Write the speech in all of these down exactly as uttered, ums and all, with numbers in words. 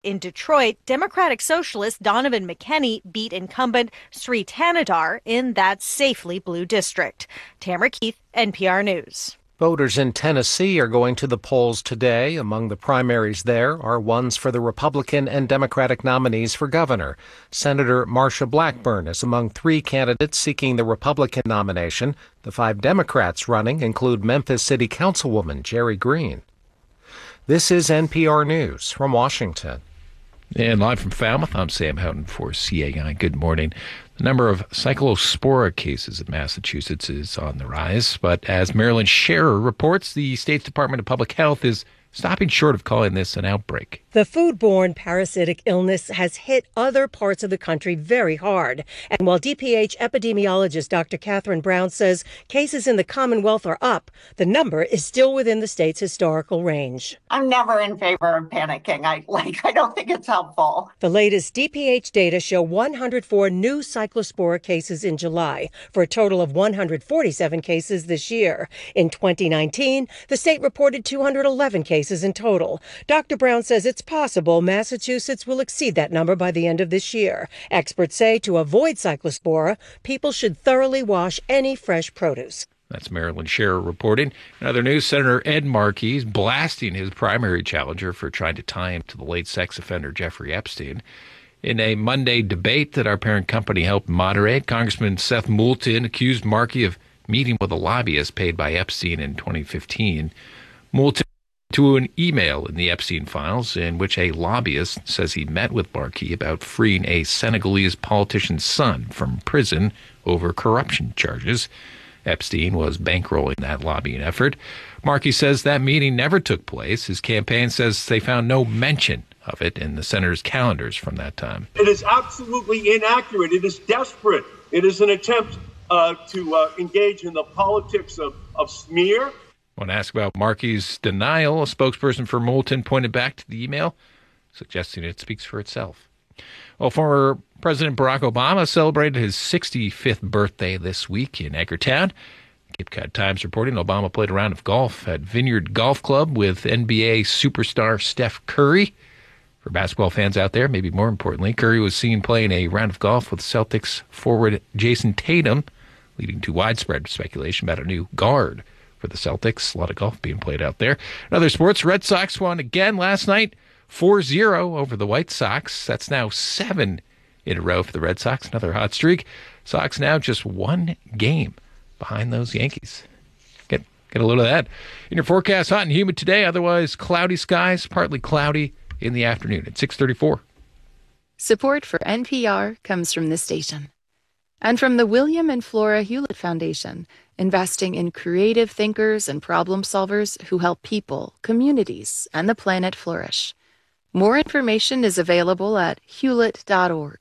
In Detroit, Democratic Socialist Donovan McKenney beat incumbent Sri Thanadar in that safely blue district. Tamara Keith, N P R News. Voters in Tennessee are going to the polls today. Among the primaries there are ones for the Republican and Democratic nominees for governor. Senator Marsha Blackburn is among three candidates seeking the Republican nomination. The five Democrats running include Memphis City Councilwoman Jerry Green. This is N P R News from Washington. And live from Falmouth, I'm Sam Houghton for C A I. Good morning. The number of cyclospora cases in Massachusetts is on the rise, but as Marilyn Scherer reports, the state's Department of Public Health is stopping short of calling this an outbreak. The foodborne parasitic illness has hit other parts of the country very hard. And while D P H epidemiologist Doctor Catherine Brown says cases in the Commonwealth are up, the number is still within the state's historical range. I'm never in favor of panicking. I like. I don't think it's helpful. The latest D P H data show one hundred four new cyclospora cases in July, for a total of one hundred forty-seven cases this year. In twenty nineteen, the state reported two hundred eleven cases in total. Doctor Brown says it's possible Massachusetts will exceed that number by the end of this year. Experts say to avoid cyclospora, people should thoroughly wash any fresh produce. That's Marilyn Scherer reporting. In other news, Senator Ed Markey is blasting his primary challenger for trying to tie him to the late sex offender Jeffrey Epstein. In a Monday debate that our parent company helped moderate, Congressman Seth Moulton accused Markey of meeting with a lobbyist paid by Epstein in twenty fifteen. Moulton to an email in the Epstein files in which a lobbyist says he met with Markey about freeing a Senegalese politician's son from prison over corruption charges. Epstein was bankrolling that lobbying effort. Markey says that meeting never took place. His campaign says they found no mention of it in the senator's calendars from that time. It is absolutely inaccurate. It is desperate. It is an attempt uh, to uh, engage in the politics of, of smear. When asked about Markey's denial, a spokesperson for Moulton pointed back to the email, suggesting it speaks for itself. Well, former President Barack Obama celebrated his sixty-fifth birthday this week in Edgartown. Cape Cod Times reporting Obama played a round of golf at Vineyard Golf Club with N B A superstar Steph Curry. For basketball fans out there, maybe more importantly, Curry was seen playing a round of golf with Celtics forward Jason Tatum, leading to widespread speculation about a new guard for the Celtics. A lot of golf being played out there. In other sports, Red Sox won again last night, four zero over the White Sox. That's now seven in a row for the Red Sox. Another hot streak. Sox now just one game behind those Yankees. Get get a load of that. In your forecast, hot and humid today, otherwise cloudy skies, partly cloudy in the afternoon at six thirty-four. Support for N P R comes from this station and from the William and Flora Hewlett Foundation, investing in creative thinkers and problem solvers who help people, communities, and the planet flourish. More information is available at hewlett dot org.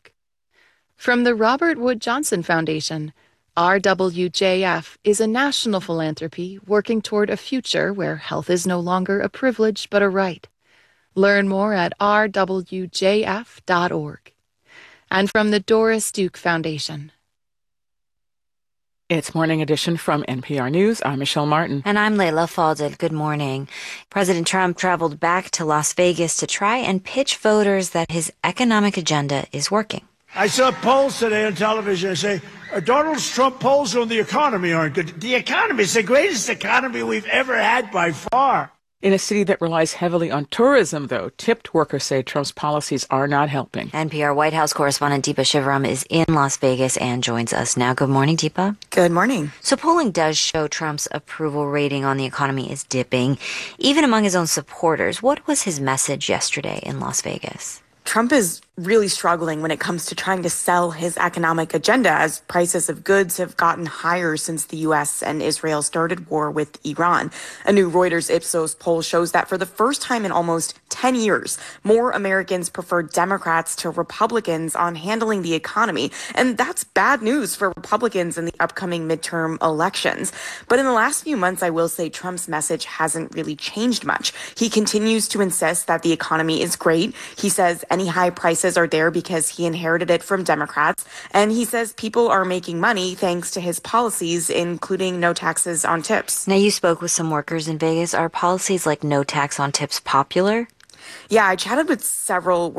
From the Robert Wood Johnson Foundation, R W J F is a national philanthropy working toward a future where health is no longer a privilege but a right. Learn more at r w j f dot org. And from the Doris Duke Foundation. It's Morning Edition from N P R News. I'm Michelle Martin. And I'm Layla Falded. Good morning. President Trump traveled back to Las Vegas to try and pitch voters that his economic agenda is working. I saw polls today on television. I say, Donald Trump polls on the economy aren't good. The economy is the greatest economy we've ever had by far. In a city that relies heavily on tourism, though, tipped workers say Trump's policies are not helping. N P R White House correspondent Deepa Shivaram is in Las Vegas and joins us now. Good morning, Deepa. Good morning. So polling does show Trump's approval rating on the economy is dipping, even among his own supporters. What was his message yesterday in Las Vegas? Trump is really struggling when it comes to trying to sell his economic agenda as prices of goods have gotten higher since the U S and Israel started war with Iran. A new Reuters Ipsos poll shows that for the first time in almost ten years, more Americans prefer Democrats to Republicans on handling the economy. And that's bad news for Republicans in the upcoming midterm elections. But in the last few months, I will say Trump's message hasn't really changed much. He continues to insist that the economy is great. He says any high prices are there because he inherited it from Democrats. And he says people are making money thanks to his policies, including no taxes on tips. Now, you spoke with some workers in Vegas. Are policies like no tax on tips popular? Yeah, I chatted with several